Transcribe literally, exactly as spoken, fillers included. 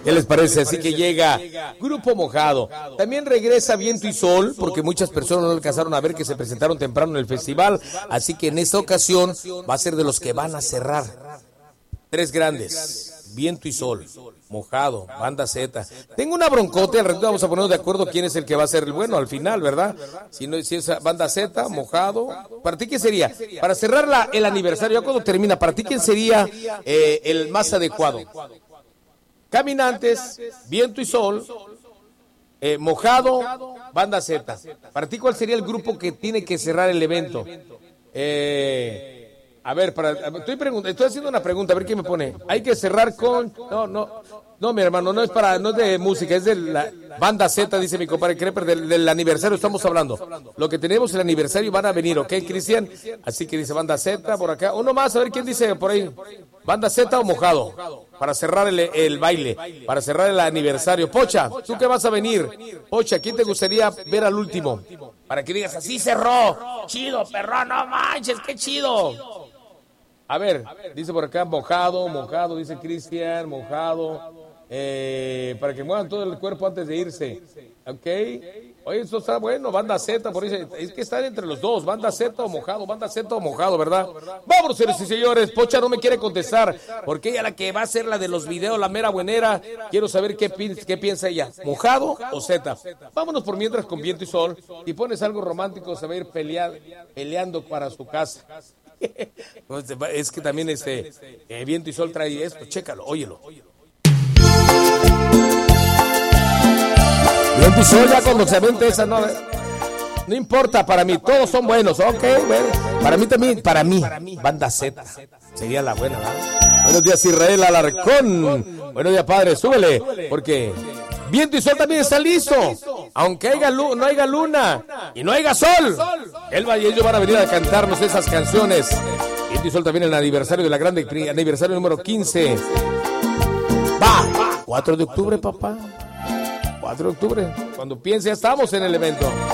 ¿Qué les parece? Así que llega Grupo Mojado. También regresa Viento y Sol, porque muchas personas no alcanzaron a ver que se presentaron temprano en el festival. Así que en esta ocasión va a ser de los que van a cerrar. Tres grandes, Viento y Sol, Mojado, Banda Z. Tengo una broncote, al ratito vamos a ponernos de acuerdo quién es el que va a ser el bueno al final, ¿verdad? Si no si es Banda Z, Mojado. ¿Para ti qué sería? Para cerrar la, el aniversario, ¿ya cuándo termina? ¿Para ti quién sería eh, el más adecuado? Caminantes, Viento y Sol, eh, Mojado, Banda Z. ¿Para ti cuál sería el grupo que tiene que cerrar el evento? Eh, a ver, para, estoy, estoy haciendo una pregunta, a ver quién me pone. Hay que cerrar con... No, no, no, mi hermano, no es para, no es de música, es de la Banda Z, dice mi compadre Creper, del, del aniversario estamos hablando. Lo que tenemos el aniversario van a venir, ¿ok, Cristian? Así que dice Banda Z por acá. Uno más, a ver quién dice por ahí. ¿Banda Z o Mojado? Para cerrar el, el baile, para cerrar el aniversario. Pocha, ¿tú qué vas a venir? Pocha, ¿quién te gustaría ver al último? Para que digas, así cerró. Chido, perro, no manches, qué chido. A ver, dice por acá, Mojado, Mojado, dice Cristian, Mojado. Eh, para que muevan todo el cuerpo antes de irse. Ok. Oye, esto está bueno, Banda Z, por eso, es que están entre los dos, Banda Z o Mojado, Banda Z o Mojado, ¿verdad? Vámonos, señores y señores. Pocha no me quiere contestar, porque ella la que va a ser la de los videos, la mera buenera. Quiero saber qué, qué piensa ella, Mojado o Z. Vámonos por mientras con Viento y Sol. Si pones algo romántico, se va a ir pelear, peleando para su casa. Es que también este eh, Viento y Sol trae esto, chécalo, óyelo. Viento y Sol, ya cuando se avente esa, no, no importa, para mí, todos son buenos, ok, bueno, para mí también, para mí, Banda Z, sería la buena, ¿verdad? Buenos días, Israel Alarcón, buenos días, padre, súbele, porque Viento y Sol también está listo, aunque haya lu- no haya luna y no haya sol, Elba y ellos van a venir a cantarnos esas canciones. Viento y Sol también en el aniversario de la grande, aniversario número quince, va, cuatro de octubre, papá. cuatro de octubre, cuando piense ya estamos en el evento.